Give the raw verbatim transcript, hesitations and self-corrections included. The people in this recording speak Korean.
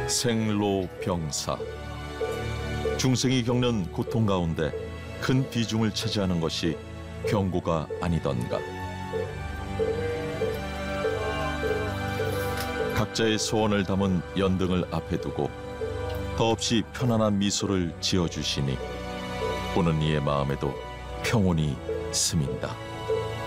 생로병사. 중생이 겪는 고통 가운데 큰 비중을 차지하는 것이 병고가 아니던가. 각자의 소원을 담은 연등을 앞에 두고 더없이 편안한 미소를 지어주시니 보는 이의 마음에도 평온이 스민다.